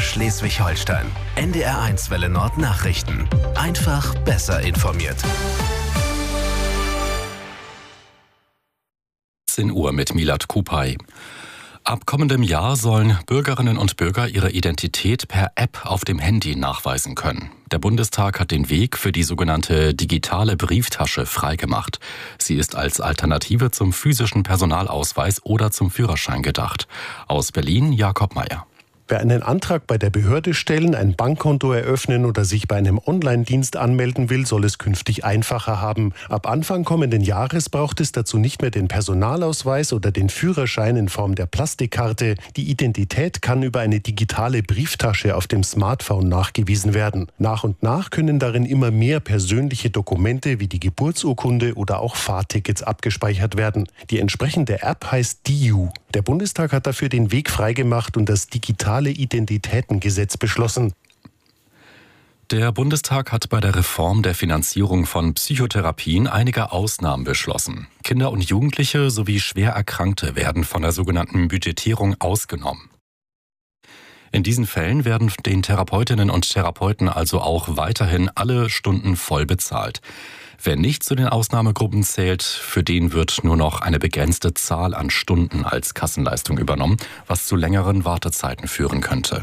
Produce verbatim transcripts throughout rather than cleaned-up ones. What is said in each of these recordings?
Schleswig-Holstein. N D R eins Welle Nord Nachrichten. Einfach besser informiert. zehn Uhr mit Milad Kupay. Ab kommendem Jahr sollen Bürgerinnen und Bürger ihre Identität per App auf dem Handy nachweisen können. Der Bundestag hat den Weg für die sogenannte digitale Brieftasche freigemacht. Sie ist als Alternative zum physischen Personalausweis oder zum Führerschein gedacht. Aus Berlin Jakob Meyer. Wer einen Antrag bei der Behörde stellen, ein Bankkonto eröffnen oder sich bei einem Online-Dienst anmelden will, soll es künftig einfacher haben. Ab Anfang kommenden Jahres braucht es dazu nicht mehr den Personalausweis oder den Führerschein in Form der Plastikkarte. Die Identität kann über eine digitale Brieftasche auf dem Smartphone nachgewiesen werden. Nach und nach können darin immer mehr persönliche Dokumente wie die Geburtsurkunde oder auch Fahrtickets abgespeichert werden. Die entsprechende App heißt D I U. Der Bundestag hat dafür den Weg freigemacht und das digitale Identitätengesetz beschlossen. Der Bundestag hat bei der Reform der Finanzierung von Psychotherapien einige Ausnahmen beschlossen. Kinder und Jugendliche sowie schwer Erkrankte werden von der sogenannten Budgetierung ausgenommen. In diesen Fällen werden den Therapeutinnen und Therapeuten also auch weiterhin alle Stunden voll bezahlt. Wer nicht zu den Ausnahmegruppen zählt, für den wird nur noch eine begrenzte Zahl an Stunden als Kassenleistung übernommen, was zu längeren Wartezeiten führen könnte.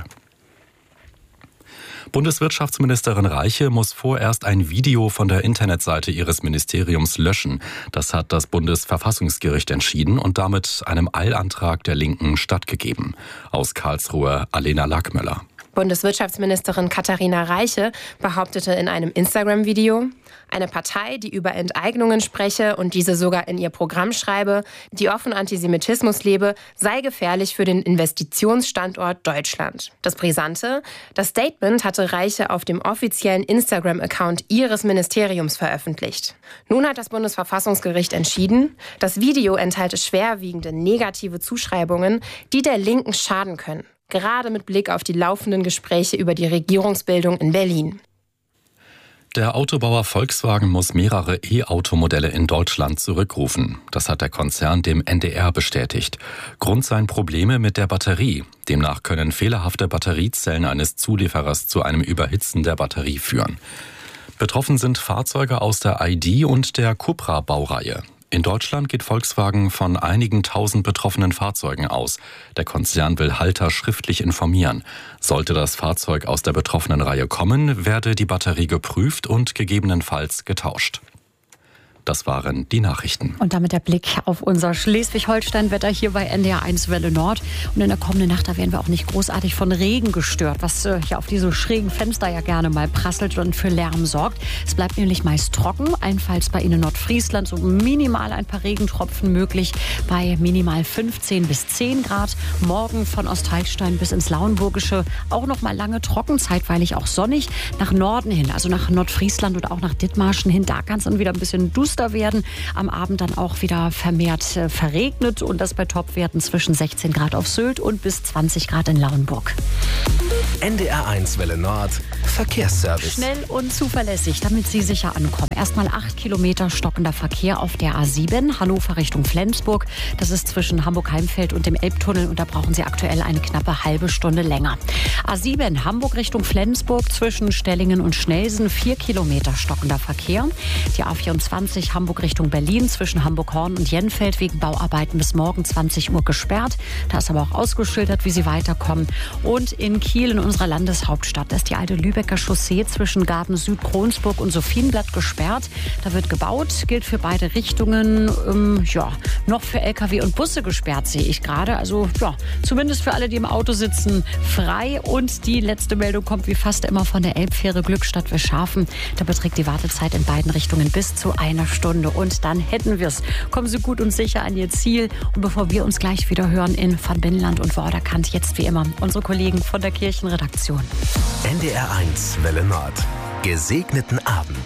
Bundeswirtschaftsministerin Reiche muss vorerst ein Video von der Internetseite ihres Ministeriums löschen. Das hat das Bundesverfassungsgericht entschieden und damit einem Eilantrag der Linken stattgegeben. Aus Karlsruhe Alena Lackmöller. Bundeswirtschaftsministerin Katharina Reiche behauptete in einem Instagram-Video, eine Partei, die über Enteignungen spreche und diese sogar in ihr Programm schreibe, die offen Antisemitismus lebe, sei gefährlich für den Investitionsstandort Deutschland. Das Brisante, das Statement hatte Reiche auf dem offiziellen Instagram-Account ihres Ministeriums veröffentlicht. Nun hat das Bundesverfassungsgericht entschieden, das Video enthalte schwerwiegende negative Zuschreibungen, die der Linken schaden können. Gerade mit Blick auf die laufenden Gespräche über die Regierungsbildung in Berlin. Der Autobauer Volkswagen muss mehrere E-Automodelle in Deutschland zurückrufen. Das hat der Konzern dem N D R bestätigt. Grund seien Probleme mit der Batterie. Demnach können fehlerhafte Batteriezellen eines Zulieferers zu einem Überhitzen der Batterie führen. Betroffen sind Fahrzeuge aus der I D und der Cupra-Baureihe. In Deutschland geht Volkswagen von einigen tausend betroffenen Fahrzeugen aus. Der Konzern will Halter schriftlich informieren. Sollte das Fahrzeug aus der betroffenen Reihe kommen, werde die Batterie geprüft und gegebenenfalls getauscht. Das waren die Nachrichten. Und damit der Blick auf unser Schleswig-Holstein-Wetter hier bei N D R eins Welle Nord. Und in der kommenden Nacht, da werden wir auch nicht großartig von Regen gestört, was äh, ja auf diese schrägen Fenster ja gerne mal prasselt und für Lärm sorgt. Es bleibt nämlich meist trocken, allenfalls bei Ihnen in Nordfriesland so minimal ein paar Regentropfen möglich bei minimal fünfzehn bis zehn Grad. Morgen von Ostholstein bis ins Lauenburgische auch noch mal lange trocken, zeitweilig auch sonnig. Nach Norden hin, also nach Nordfriesland oder auch nach Dithmarschen hin, da kann es dann wieder ein bisschen duster werden. Am Abend dann auch wieder vermehrt äh, verregnet und das bei Topwerten zwischen sechzehn Grad auf Sylt und bis zwanzig Grad in Lauenburg. N D R eins Welle Nord Verkehrsservice. Schnell und zuverlässig, damit Sie sicher ankommen. Erstmal acht Kilometer stockender Verkehr auf der A sieben, Hannover Richtung Flensburg. Das ist zwischen Hamburg-Heimfeld und dem Elbtunnel und da brauchen Sie aktuell eine knappe halbe Stunde länger. A sieben, Hamburg Richtung Flensburg zwischen Stellingen und Schnelsen, vier Kilometer stockender Verkehr. Die A vierundzwanzig, Hamburg Richtung Berlin zwischen Hamburg-Horn und Jenfeld wegen Bauarbeiten bis morgen zwanzig Uhr gesperrt. Da ist aber auch ausgeschildert, wie Sie weiterkommen. Und in Kiel, in unserer Landeshauptstadt, ist die alte Lübecker Chaussee zwischen Garten Süd, Kronsburg und Sophienblatt gesperrt. Da wird gebaut, gilt für beide Richtungen. Ähm, ja, noch für L K W und Busse gesperrt, sehe ich gerade. Also ja, zumindest für alle, die im Auto sitzen, frei. Und die letzte Meldung kommt wie fast immer von der Elbfähre Glückstadt-Wilschafen. Da beträgt die Wartezeit in beiden Richtungen bis zu einer Stunde. Und dann hätten wir es. Kommen Sie gut und sicher an Ihr Ziel. Und bevor wir uns gleich wieder hören in Van Binnenland und Vorderkant, jetzt wie immer unsere Kollegen von der Kirchenredaktion. N D R eins Welle Nord. Gesegneten Abend.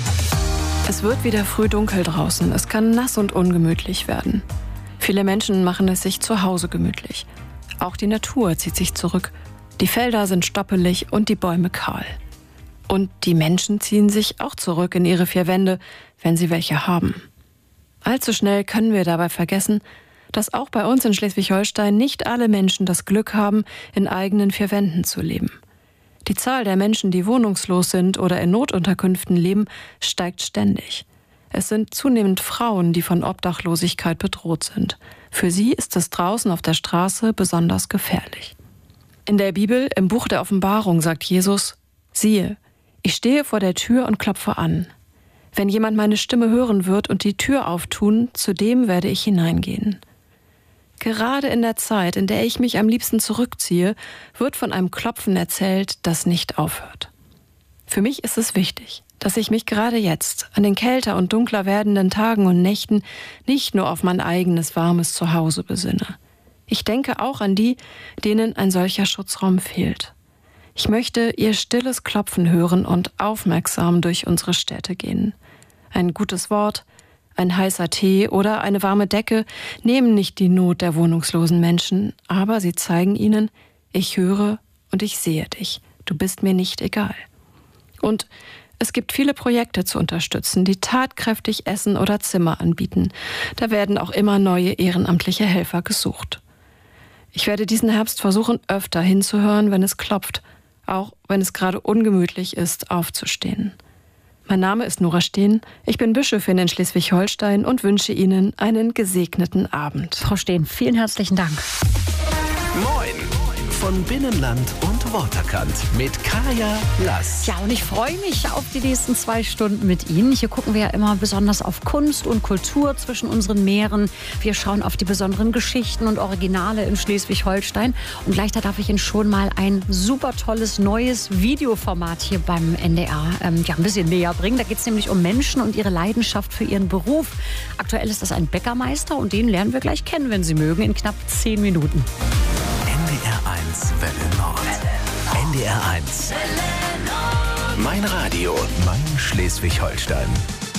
Es wird wieder früh dunkel draußen. Es kann nass und ungemütlich werden. Viele Menschen machen es sich zu Hause gemütlich. Auch die Natur zieht sich zurück. Die Felder sind stoppelig und die Bäume kahl. Und die Menschen ziehen sich auch zurück in ihre vier Wände, wenn sie welche haben. Allzu schnell können wir dabei vergessen, dass auch bei uns in Schleswig-Holstein nicht alle Menschen das Glück haben, in eigenen vier Wänden zu leben. Die Zahl der Menschen, die wohnungslos sind oder in Notunterkünften leben, steigt ständig. Es sind zunehmend Frauen, die von Obdachlosigkeit bedroht sind. Für sie ist es draußen auf der Straße besonders gefährlich. In der Bibel, im Buch der Offenbarung, sagt Jesus: Siehe, ich stehe vor der Tür und klopfe an. Wenn jemand meine Stimme hören wird und die Tür auftun, zu dem werde ich hineingehen. Gerade in der Zeit, in der ich mich am liebsten zurückziehe, wird von einem Klopfen erzählt, das nicht aufhört. Für mich ist es wichtig, dass ich mich gerade jetzt, an den kälter und dunkler werdenden Tagen und Nächten, nicht nur auf mein eigenes warmes Zuhause besinne. Ich denke auch an die, denen ein solcher Schutzraum fehlt. Ich möchte ihr stilles Klopfen hören und aufmerksam durch unsere Städte gehen. Ein gutes Wort, ein heißer Tee oder eine warme Decke nehmen nicht die Not der wohnungslosen Menschen, aber sie zeigen ihnen: Ich höre und ich sehe dich, du bist mir nicht egal. Und es gibt viele Projekte zu unterstützen, die tatkräftig Essen oder Zimmer anbieten. Da werden auch immer neue ehrenamtliche Helfer gesucht. Ich werde diesen Herbst versuchen, öfter hinzuhören, wenn es klopft, auch wenn es gerade ungemütlich ist, aufzustehen. Mein Name ist Nora Steen, ich bin Bischöfin in Schleswig-Holstein und wünsche Ihnen einen gesegneten Abend. Frau Steen, vielen herzlichen Dank. Moin! Von Binnenland und Waterkant mit Kaya Lass. Ja, und ich freue mich auf die nächsten zwei Stunden mit Ihnen. Hier gucken wir ja immer besonders auf Kunst und Kultur zwischen unseren Meeren. Wir schauen auf die besonderen Geschichten und Originale in Schleswig-Holstein. Und gleich da darf ich Ihnen schon mal ein super tolles neues Videoformat hier beim N D R ähm, ja, ein bisschen näher bringen. Da geht es nämlich um Menschen und ihre Leidenschaft für ihren Beruf. Aktuell ist das ein Bäckermeister und den lernen wir gleich kennen, wenn Sie mögen, in knapp zehn Minuten. N D R eins Welle Nord. N D R eins. Mein Radio, mein Schleswig-Holstein.